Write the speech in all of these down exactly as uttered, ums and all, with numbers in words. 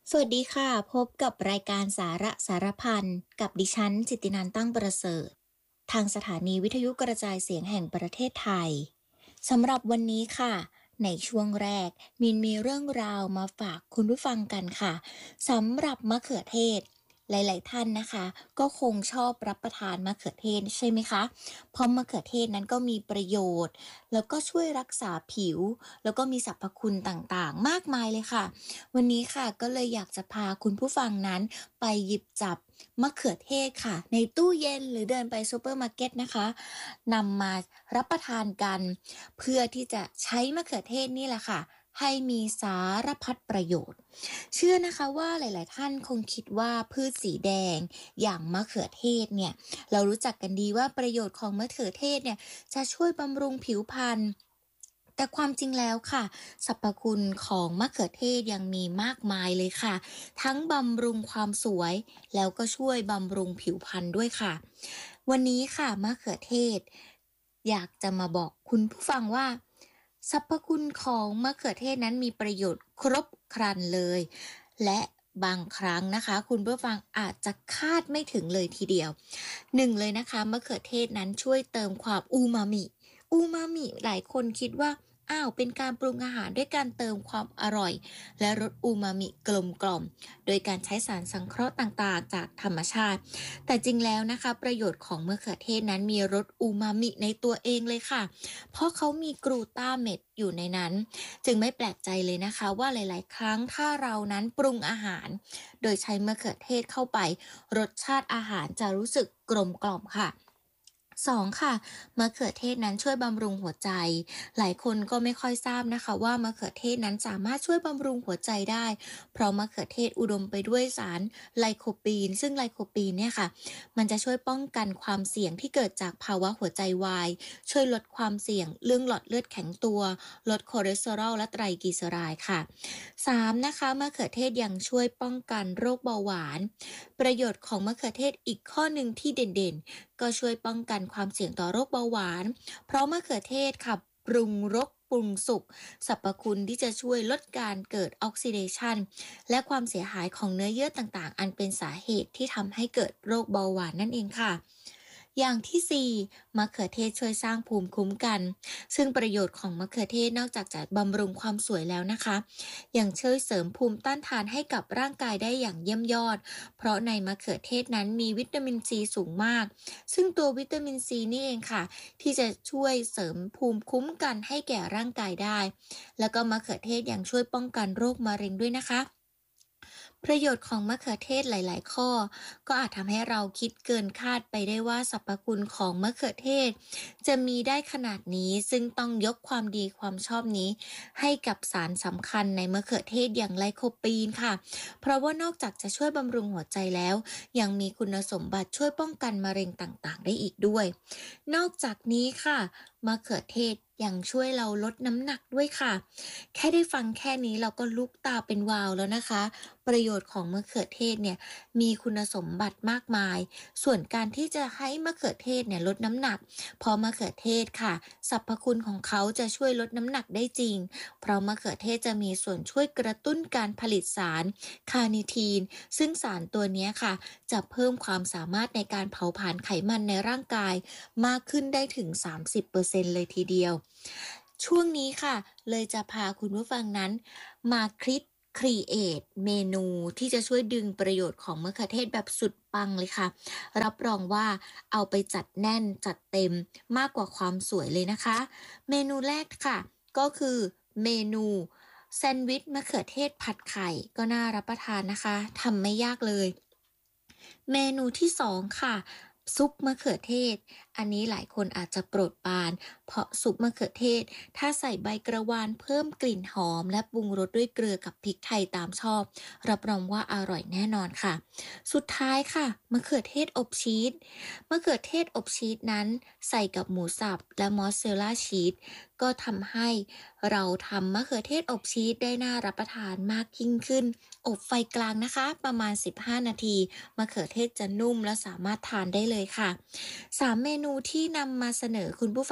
สวัสดีค่ะพบกับรายการสาระสารพันกับดิฉันจิตตินันท์ตั้งประเสริฐทางสถานีวิทยุกระจายเสียงแห่งประเทศไทยสำหรับวันนี้ค่ะในช่วงแรกมินมีเรื่องราวมาฝากคุณผู้ฟังกันค่ะสำหรับมะเขือเทศหลายๆท่านนะคะก็คงชอบรับประทานมะเขือเทศใช่ไหมคะเพราะมะเขือเทศนั้นก็มีประโยชน์แล้วก็ช่วยรักษาผิวแล้วก็มีสรรพคุณต่างๆมากมายเลยค่ะ วันนี้ค่ะก็เลยอยากจะพาคุณผู้ฟังนั้นไปหยิบจับมะเขือเทศค่ะในตู้เย็นหรือเดินไปซูเปอร์มาร์เก็ตนะคะนำมารับประทานกันเพื่อที่จะใช้มะเขือเทศนี่แหละค่ะให้มีสารพัดประโยชน์เชื่อนะคะว่าหลายๆท่านคงคิดว่าพืชสีแดงอย่างมะเขือเทศเนี่ยเรารู้จักกันดีว่าประโยชน์ของมะเขือเทศเนี่ยจะช่วยบำรุงผิวพรรณ แต่ความจริงแล้วค่ะสรรพคุณของมะเขือเทศยังมีมากมายเลยค่ะทั้งบำรุงความสวยแล้วก็ช่วยบำรุงผิวพรรณด้วยค่ะวันนี้ค่ะมะเขือเทศอยากจะมาบอกคุณผู้ฟังว่าสรรพคุณของมะเขือเทศนั้นมีประโยชน์ครบครันเลยและบางครั้งนะคะคุณผู้ฟังอาจจะคาดไม่ถึงเลยทีเดียวหนึ่งเลยนะคะมะเขือเทศนั้นช่วยเติมความอูมามิ อูมามิหลายคนคิดว่าอ้าวเป็นการปรุงอาหารด้วยการเติมความอร่อยและรสอูมามิกลมกล่อมโดยการใช้สารสังเคราะห์ต่างๆจากธรรมชาติแต่จริงแล้วนะคะประโยชน์ของมะเขือเทศนั้นมีรสอูมามิในตัวเองเลยค่ะเพราะเขามีกลูตาเมตอยู่ในนั้นจึงไม่แปลกใจเลยนะคะว่าหลายๆ ครั้งถ้าเรานั้นปรุงอาหารโดยใช้มะเขือเทศเข้าไปรสชาติอาหารจะรู้สึกกลมกล่อมค่ะ สองค่ะมะเขือเทศนั้นช่วยบำรุงหัวใจหลายคนก็ไม่ค่อยทราบนะคะว่ามะเขือเทศนั้นสามารถช่วยบำรุงหัวใจได้เพราะมะเขือเทศอุดมไปด้วยสารไลโคปีนซึ่งไลโคปีนเนี่ยค่ะมันจะช่วยป้องกันความเสี่ยงที่เกิดจากภาวะหัวใจวายช่วยลดความเสี่ยงเรื่องหลอดเลือดแข็งตัวลดคอเลสเตอรอลและไตรกลีเซอไรด์ค่ะสามนะคะมะเขือเทศยังช่วยป้องกันโรคเบาหวานประโยชน์ของมะเขือเทศอีกข้อหนึ่งที่เด่นๆ ก็ช่วยป้องกันความเสี่ยงต่อโรคเบาหวาน เพราะมะเขือเทศค่ะปรุงรสปรุงสุกสรรพคุณที่จะช่วยลดการเกิดออกซิเดชันและความเสียหายของเนื้อเยื่อต่างๆ อันเป็นสาเหตุที่ทำให้เกิดโรคเบาหวานนั่นเองค่ะ อย่างที่สี่มะเขือเทศช่วยสร้างภูมิคุ้มกันซึ่งประโยชน์ของมะเขือเทศนอกจากจะบำรุงความสวยแล้วนะคะยังช่วยเสริมภูมิต้านทานให้กับร่างกายได้อย่างเยี่ยมยอดเพราะในมะเขือเทศนั้นมีวิตามินซีสูงมากซึ่งตัววิตามินซีนี่เองค่ะที่จะช่วยเสริมภูมิคุ้มกันให้แก่ร่างกายได้แล้วก็มะเขือเทศยังช่วยป้องกันโรคมะเร็งด้วยนะคะ ประโยชน์ของมะเขือเทศหลายๆข้อก็อาจทำให้เราคิดเกินคาดไปได้ว่าสรรพคุณของมะเขือเทศจะมีได้ขนาดนี้ซึ่งต้องยกความดีความชอบนี้ให้กับสารสำคัญในมะเขือเทศอย่างไลโคปีนค่ะเพราะว่านอกจากจะช่วยบำรุงหัวใจแล้วยังมีคุณสมบัติช่วยป้องกันมะเร็งต่างๆได้อีกด้วยนอกจากนี้ค่ะมะเขือเทศยังช่วยเราลดน้ำหนักด้วยค่ะแค่ได้ฟังแค่นี้เราก็ลุกตาเป็นวาวแล้วนะคะ ประโยชน์ของมะเขือเทศเนี่ยมีคุณสมบัติมากมาย ส่วนการที่จะให้มะเขือเทศเนี่ยลดน้ำหนักเพราะมะเขือเทศค่ะสรรพคุณของเขาจะช่วยลดน้ำหนักได้จริงเพราะมะเขือเทศจะมีส่วนช่วยกระตุ้นการผลิตสารคาร์นิทีนซึ่งสารตัวนี้ค่ะจะเพิ่มความสามารถในการเผาผลาญไขมันในร่างกายมากขึ้นได้ถึง สามสิบเปอร์เซ็นต์ เลยทีเดียวช่วงนี้ค่ะเลยจะพาคุณผู้ฟังนั้นมาคิด ครีเอทเมนูที่จะช่วยดึงประโยชน์ของมะเขือเทศแบบสุดปังเลยค่ะรับรองว่าเอาไปจัดแน่นจัดเต็มมากกว่าความสวยเลยนะคะเมนูแรกค่ะก็คือเมนูแซนด์วิชมะเขือเทศผัดไข่ก็น่ารับประทานนะคะทำไม่ยากเลย เมนูที่สองค่ะซุปมะเขือเทศอันนี้หลายคนอาจจะโปรดปรานเพราะซุปมะเขือเทศถ้าใส่ใบกระวานเพิ่มกลิ่นหอมและปรุงรสด้วยเกลือกับพริกไทยตามชอบรับรองว่าอร่อยแน่นอนค่ะสุดท้ายค่ะมะเขือเทศอบชีสมะเขือเทศอบชีสนั้นใส่กับหมูสับและมอสซาเรลล่าชีสก็ทำให้เราทำมะเขือเทศอบชีสได้น่ารับประทานมากยิ่งขึ้นอบไฟกลางนะคะประมาณสิบห้านาที มะเขือเทศจะนุ่มและสามารถทานได้เลยค่ะสามเมนูที่นำมาเสนอคุณผู้ฟังในวัน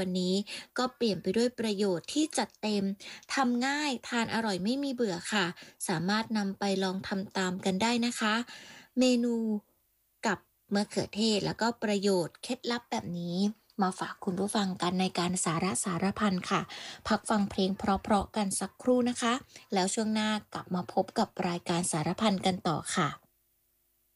วันนี้ก็เปลี่ยนไปด้วยประโยชน์ที่จัดเต็มทำง่ายทานอร่อยไม่มีเบื่อค่ะสามารถนำไปลองทำตามกันได้นะคะเมนูกับมะเขือเทศแล้วก็ประโยชน์เคล็ดลับแบบนี้มาฝากคุณผู้ฟังกันในการสาระสารพันค่ะพักฟังเพลงเพราะๆกันสักครู่นะคะแล้วช่วงหน้ากลับมาพบกับรายการสารพันกันต่อค่ะ